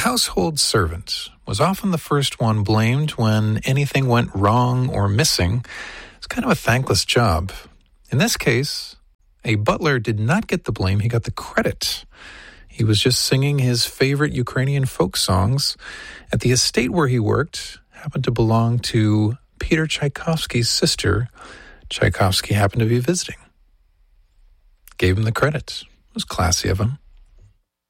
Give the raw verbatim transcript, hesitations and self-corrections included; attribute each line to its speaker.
Speaker 1: household servant was often the first one blamed when anything went wrong or missing. It's kind of a thankless job. In this case, a butler did not get the blame, he got the credit. He was just singing his favorite Ukrainian folk songs at the estate where he worked, happened to belong to Peter Tchaikovsky's sister. Tchaikovsky happened to be visiting. Gave him the credit. It was classy of him.